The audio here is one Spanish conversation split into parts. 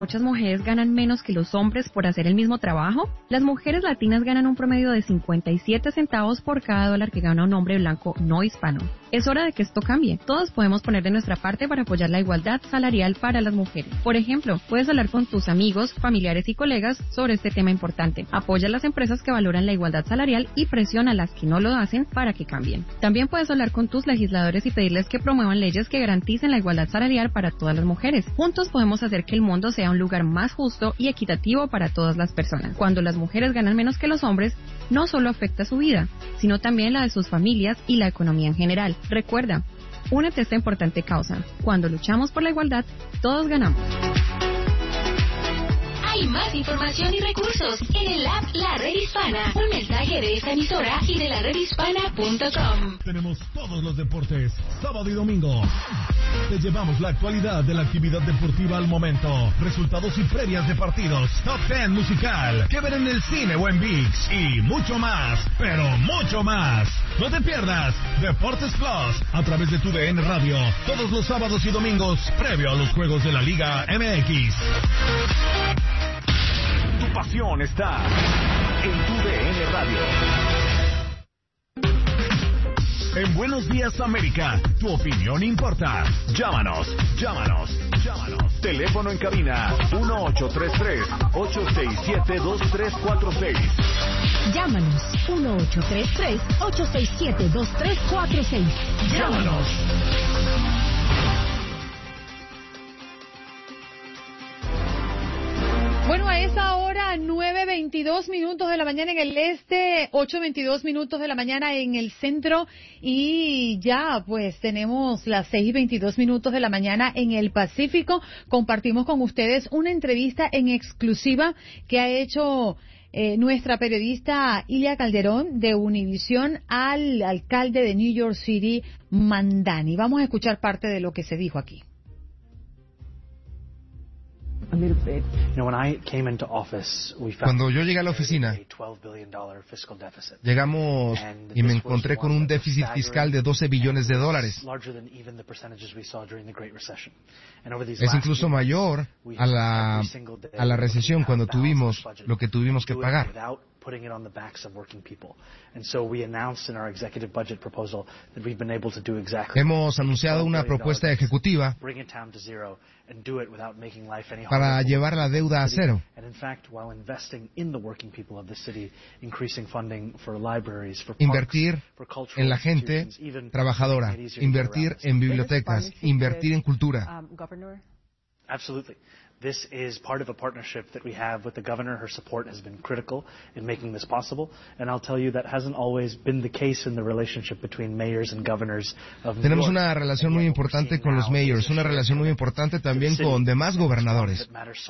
Muchas mujeres ganan menos que los hombres por hacer el mismo trabajo. Las mujeres latinas ganan un promedio de 57 centavos por cada dólar que gana un hombre blanco no hispano. Es hora de que esto cambie. Todos podemos poner de nuestra parte para apoyar la igualdad salarial para las mujeres. Por ejemplo, puedes hablar con tus amigos, familiares y colegas sobre este tema importante. Apoya a las empresas que valoran la igualdad salarial y presiona a las que no lo hacen para que cambien. También puedes hablar con tus legisladores y pedirles que promuevan leyes que garanticen la igualdad salarial para todas las mujeres. Juntos podemos hacer que el mundo sea un lugar más justo y equitativo para todas las personas. Cuando las mujeres ganan menos que los hombres, no solo afecta su vida, sino también la de sus familias y la economía en general. Recuerda, únete a esta importante causa. Cuando luchamos por la igualdad, todos ganamos. Hay más información y recursos en el app La Red Hispana. Un mensaje de esta emisora y de laredhispana.com. Tenemos todos los deportes, sábado y domingo. Te llevamos la actualidad de la actividad deportiva al momento, resultados y previas de partidos, top 10 musical, que ver en el cine o en ViX y mucho más, pero mucho más. No te pierdas Deportes Plus a través de tu DN Radio todos los sábados y domingos previo a los juegos de la Liga MX. Tu pasión está en tu DN Radio. En Buenos Días América, tu opinión importa. Llámanos. Teléfono en cabina 1833-867-2346. Llámanos 1833-867-2346. Llámanos. Bueno, a esa hora, 9:22 de la mañana en el este, 8:22 de la mañana en el centro y ya pues tenemos las 6:22 de la mañana en el Pacífico. Compartimos con ustedes una entrevista en exclusiva que ha hecho nuestra periodista Ilia Calderón de Univisión al alcalde de New York City, Mamdani. Vamos a escuchar parte de lo que se dijo aquí. Cuando yo llegué a la oficina, llegamos y me encontré con un déficit fiscal de $12 billones. Es incluso mayor a la recesión cuando tuvimos lo que tuvimos que pagar. Hemos anunciado una propuesta ejecutiva para llevar la deuda a cero. Invertir en la gente trabajadora, invertir en bibliotecas, invertir en cultura. This is part of a partnership that we have with the governor. Her support has been critical in making this possible. And I'll tell you that hasn't always been the case in the relationship between mayors and governors of New York. Tenemos una relación muy importante con los mayors, una relación muy importante también con demás gobernadores.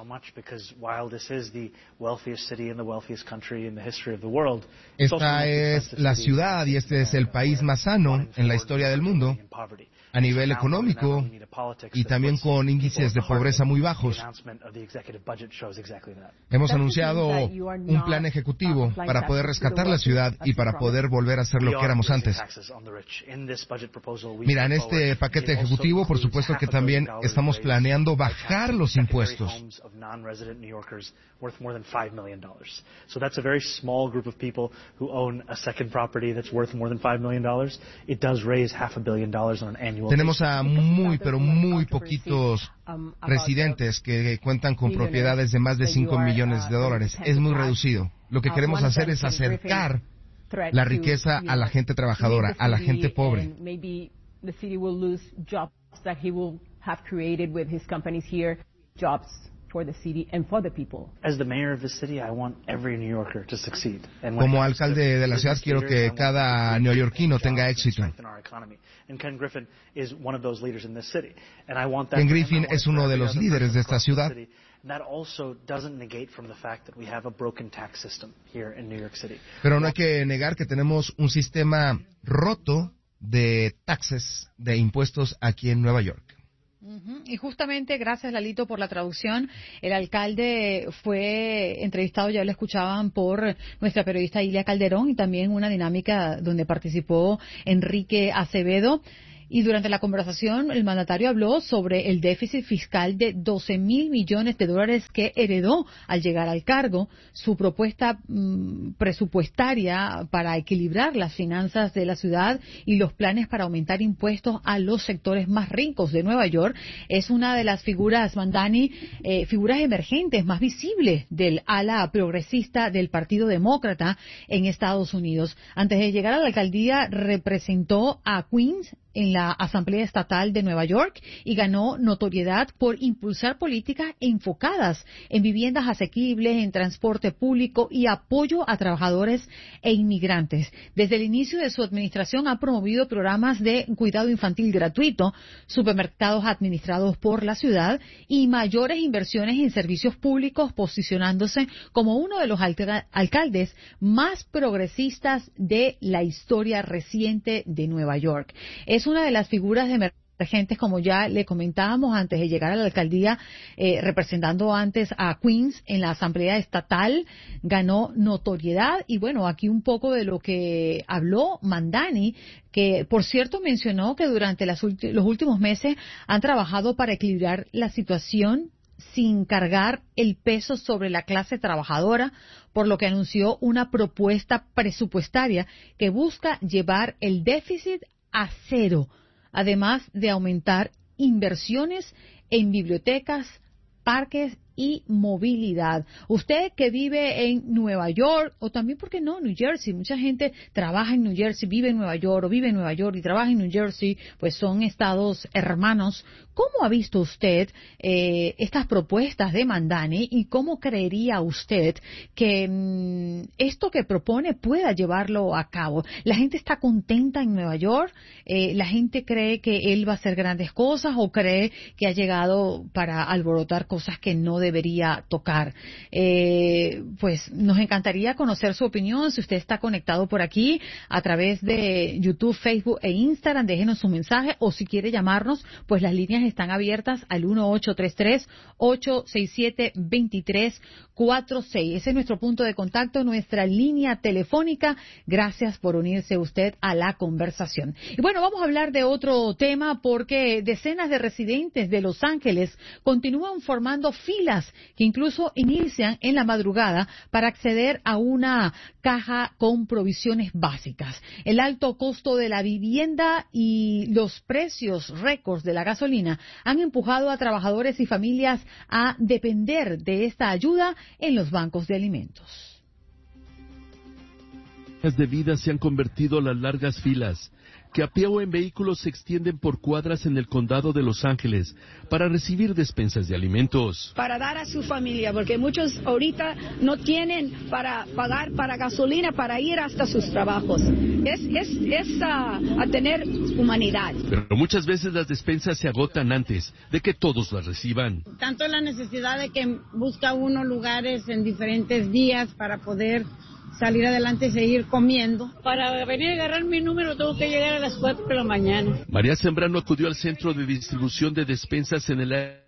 Esta es la ciudad y este es el país más sano en la historia del mundo, a nivel económico y también con índices de pobreza muy bajos. Hemos anunciado un plan ejecutivo para poder rescatar la ciudad y para poder volver a ser lo que éramos antes. Mira, en este paquete ejecutivo, por supuesto que también estamos planeando bajar los impuestos. Worth more than $5 million. So that's a very small group of people who own a second property that's worth more than $5 million. It does raise $500 million on an annual basis. Tenemos a muy poquitos residentes que cuentan con propiedades de más de $5 millones. Es muy reducido. Lo que queremos hacer es acercar la riqueza a la gente trabajadora, a la gente pobre. For the city and for the people. As the mayor of the city, I want every New Yorker to succeed. Como alcalde de la ciudad, quiero que cada neoyorquino tenga éxito. Ken Griffin is one of those leaders in this city, and I want that. Ken Griffin es uno de los líderes de esta ciudad. That also doesn't negate from the fact that we have a broken tax system here in New York City. Pero no hay que negar que tenemos un sistema roto de taxes, de impuestos aquí en Nueva York. Y justamente, gracias Lalito por la traducción, el alcalde fue entrevistado, ya lo escuchaban, por nuestra periodista Ilia Calderón y también una dinámica donde participó Enrique Acevedo. Y durante la conversación, el mandatario habló sobre el déficit fiscal de $12,000 millones que heredó al llegar al cargo, su propuesta presupuestaria para equilibrar las finanzas de la ciudad y los planes para aumentar impuestos a los sectores más ricos de Nueva York. Es una de las figuras, Mandani, figuras emergentes más visibles del ala progresista del Partido Demócrata en Estados Unidos. Antes de llegar a la alcaldía, representó a Queens en la Asamblea Estatal de Nueva York y ganó notoriedad por impulsar políticas enfocadas en viviendas asequibles, en transporte público y apoyo a trabajadores e inmigrantes. Desde el inicio de su administración ha promovido programas de cuidado infantil gratuito, supermercados administrados por la ciudad y mayores inversiones en servicios públicos, posicionándose como uno de los alcaldes más progresistas de la historia reciente de Nueva York. Es una de las figuras emergentes, como ya le comentábamos antes de llegar a la alcaldía, representando antes a Queens en la Asamblea Estatal, ganó notoriedad. Y bueno, aquí un poco de lo que habló Mandani, que por cierto mencionó que durante los últimos meses han trabajado para equilibrar la situación sin cargar el peso sobre la clase trabajadora, por lo que anunció una propuesta presupuestaria que busca llevar el déficit a cero, además de aumentar inversiones en bibliotecas, parques y movilidad. Usted que vive en Nueva York, o también, ¿por qué no?, New Jersey. Mucha gente trabaja en New Jersey, vive en Nueva York, o vive en Nueva York y trabaja en New Jersey, pues son estados hermanos. ¿Cómo ha visto usted estas propuestas de Mandani y cómo creería usted que esto que propone pueda llevarlo a cabo? ¿La gente está contenta en Nueva York? ¿La gente cree que él va a hacer grandes cosas o cree que ha llegado para alborotar cosas que no debería tocar? Pues nos encantaría conocer su opinión. Si usted está conectado por aquí a través de YouTube, Facebook e Instagram, déjenos su mensaje, o si quiere llamarnos, pues las líneas están abiertas al 1-833-867-2346. Ese es nuestro punto de contacto, nuestra línea telefónica. Gracias por unirse usted a la conversación. Y bueno, vamos a hablar de otro tema, porque decenas de residentes de Los Ángeles continúan formando filas que incluso inician en la madrugada para acceder a una caja con provisiones básicas. El alto costo de la vivienda y los precios récords de la gasolina han empujado a trabajadores y familias a depender de esta ayuda en los bancos de alimentos. Las de vida se han convertido las largas filas que a pie o en vehículos se extienden por cuadras en el condado de Los Ángeles para recibir despensas de alimentos. Para dar a su familia, porque muchos ahorita no tienen para pagar para gasolina para ir hasta sus trabajos. Es a tener humanidad. Pero muchas veces las despensas se agotan antes de que todos las reciban. Tanto la necesidad de que busca uno lugares en diferentes días para poder salir adelante y seguir comiendo. Para venir a agarrar mi número tengo que llegar a las 4 de la mañana. María Sembrano acudió al centro de distribución de despensas en el área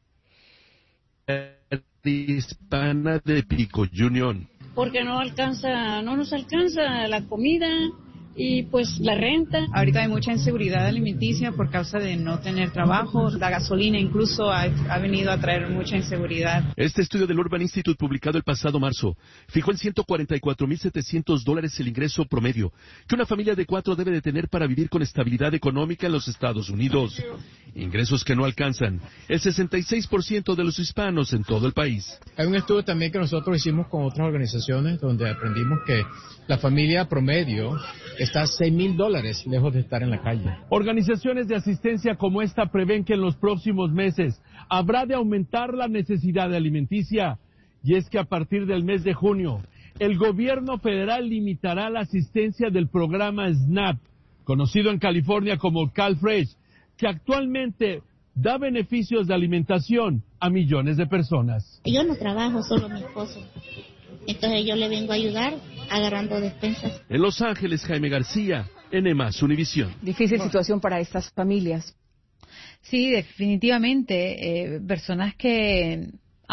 hispana de Pico Union. Porque no nos alcanza la comida y pues la renta. Ahorita hay mucha inseguridad alimenticia por causa de no tener trabajo. La gasolina incluso ha venido a traer mucha inseguridad. Este estudio del Urban Institute, publicado el pasado marzo, fijó en $144,700 el ingreso promedio que una familia de 4 debe de tener para vivir con estabilidad económica en los Estados Unidos. Ingresos que no alcanzan el 66% de los hispanos en todo el país. Hay un estudio también que nosotros hicimos con otras organizaciones donde aprendimos que la familia promedio está a $6,000 lejos de estar en la calle. Organizaciones de asistencia como esta prevén que en los próximos meses habrá de aumentar la necesidad de alimenticia. Y es que a partir del mes de junio, el gobierno federal limitará la asistencia del programa SNAP, conocido en California como CalFresh, que actualmente da beneficios de alimentación a millones de personas. Yo no trabajo, solo mi esposo. Entonces yo le vengo a ayudar agarrando despensas. En Los Ángeles, Jaime García, NMA, Univisión. Difícil situación para estas familias. Sí, definitivamente. Personas que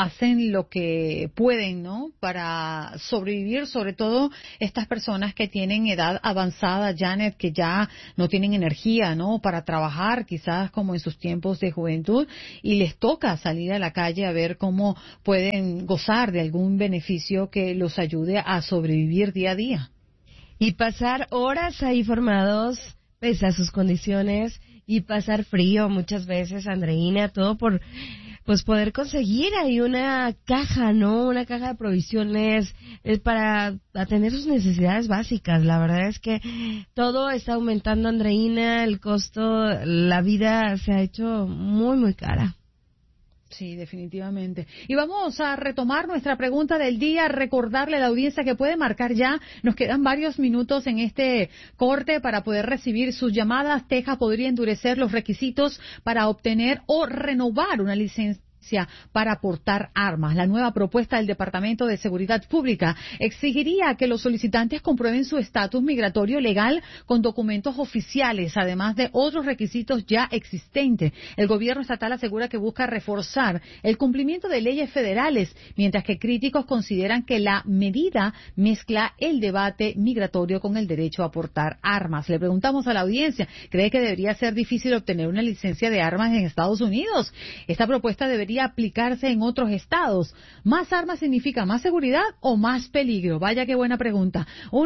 hacen lo que pueden, ¿no? Para sobrevivir, sobre todo estas personas que tienen edad avanzada, Janet, que ya no tienen energía, ¿no? Para trabajar, quizás como en sus tiempos de juventud, y les toca salir a la calle a ver cómo pueden gozar de algún beneficio que los ayude a sobrevivir día a día. Y pasar horas ahí formados, pese a sus condiciones, y pasar frío muchas veces, Andreina, todo por pues poder conseguir ahí una caja, ¿no? Una caja de provisiones para atender sus necesidades básicas. La verdad es que todo está aumentando, Andreina, el costo, la vida se ha hecho muy, muy cara. Sí, definitivamente. Y vamos a retomar nuestra pregunta del día, recordarle a la audiencia que puede marcar ya. Nos quedan varios minutos en este corte para poder recibir sus llamadas. Texas podría endurecer los requisitos para obtener o renovar una licencia para portar armas. La nueva propuesta del Departamento de Seguridad Pública exigiría que los solicitantes comprueben su estatus migratorio legal con documentos oficiales, además de otros requisitos ya existentes. El gobierno estatal asegura que busca reforzar el cumplimiento de leyes federales, mientras que críticos consideran que la medida mezcla el debate migratorio con el derecho a portar armas. Le preguntamos a la audiencia, ¿cree que debería ser difícil obtener una licencia de armas en Estados Unidos? Esta propuesta debería aplicarse en otros estados. ¿Más armas significa más seguridad o más peligro? Vaya qué buena pregunta.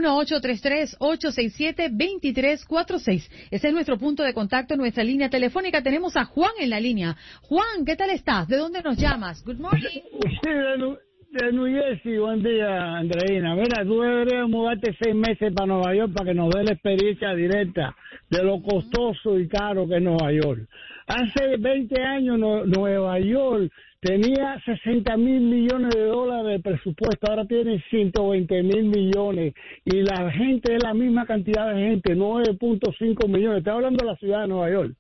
1-833-867-2346. Ese es nuestro punto de contacto en nuestra línea telefónica. Tenemos a Juan en la línea. Juan, ¿qué tal estás? ¿De dónde nos llamas? Good morning. Sí, de New Jersey. Buen día, Andreina. Mira, tú deberías mudarte 6 meses para Nueva York para que nos dé la experiencia directa de lo costoso y caro que es Nueva York. Hace 20 años Nueva York tenía 60 mil millones de dólares de presupuesto, ahora tiene 120 mil millones y la gente es la misma cantidad de gente, 9.5 millones. Estoy hablando de la ciudad de Nueva York.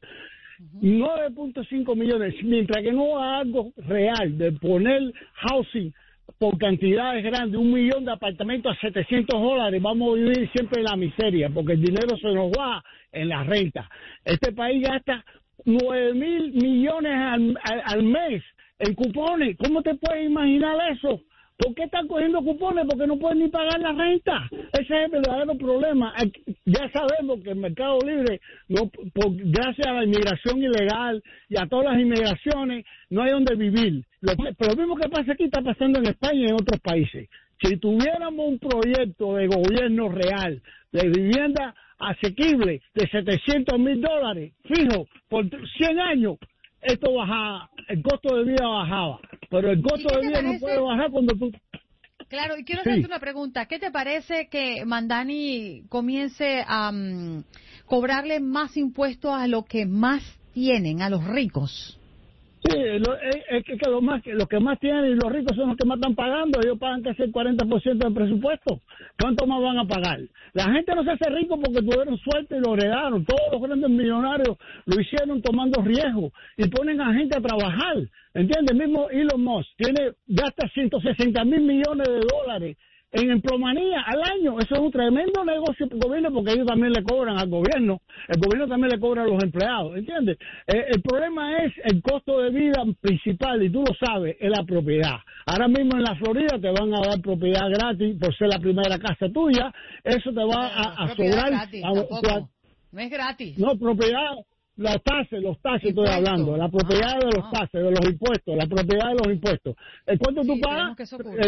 9.5 millones, mientras que no haga algo real de poner housing por cantidades grandes, 1 millón de apartamentos a $700, vamos a vivir siempre en la miseria, porque el dinero se nos va en la renta. Este país gasta 9 mil millones al mes en cupones. ¿Cómo te puedes imaginar eso? ¿Por qué están cogiendo cupones? Porque no pueden ni pagar la renta. Ese es el verdadero problema. Ya sabemos que el mercado libre, gracias a la inmigración ilegal y a todas las inmigraciones, no hay donde vivir. Pero lo mismo que pasa aquí está pasando en España y en otros países. Si tuviéramos un proyecto de gobierno real, de vivienda asequible, de $700,000, fijo, por 100 años, esto bajaba, el costo de vida bajaba. Pero el costo de vida no puede bajar cuando tú... Claro, y quiero hacerte una pregunta. ¿Qué te parece que Mamdani comience a cobrarle más impuestos a los que más tienen, a los ricos? Sí, es que los que más tienen y los ricos son los que más están pagando. Ellos pagan casi el 40% del presupuesto. ¿Cuánto más van a pagar? La gente no se hace rico porque tuvieron suerte y lo heredaron. Todos los grandes millonarios lo hicieron tomando riesgo y ponen a gente a trabajar. ¿Entiendes? Mismo Elon Musk gasta 160 mil millones de dólares en empleomanía al año. Eso es un tremendo negocio para el gobierno porque ellos también le cobran al gobierno. El gobierno también le cobra a los empleados, ¿entiendes? El problema es el costo de vida principal, y tú lo sabes, es la propiedad. Ahora mismo en la Florida te van a dar propiedad gratis por ser la primera casa tuya. Eso te va a sobrar. Gratis, no es gratis. No, propiedad... Los taxes estoy hablando, la propiedad de los taxes, de los impuestos, la propiedad de los impuestos. ¿Cuánto tú pagas?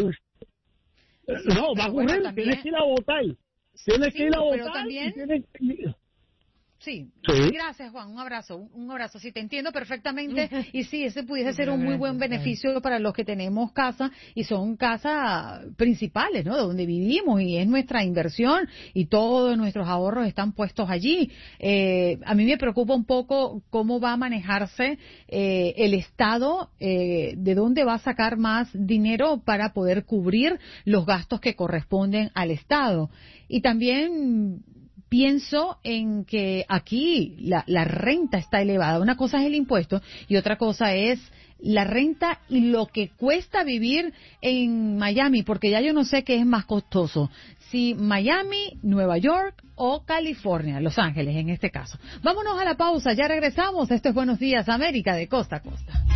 No, va a ocurrir, tienes que ir a votar. Tienes que ir a votar. También... Sí, gracias Juan, un abrazo. Sí, te entiendo perfectamente y sí, ese pudiese ser un muy buen beneficio para los que tenemos casa y son casas principales, ¿no? Donde vivimos y es nuestra inversión y todos nuestros ahorros están puestos allí. A mí me preocupa un poco cómo va a manejarse el Estado, de dónde va a sacar más dinero para poder cubrir los gastos que corresponden al Estado. Y también pienso en que aquí la renta está elevada. Una cosa es el impuesto y otra cosa es la renta y lo que cuesta vivir en Miami, porque ya yo no sé qué es más costoso, si Miami, Nueva York o California, Los Ángeles en este caso. Vámonos a la pausa, ya regresamos. Esto es Buenos Días América de costa a costa.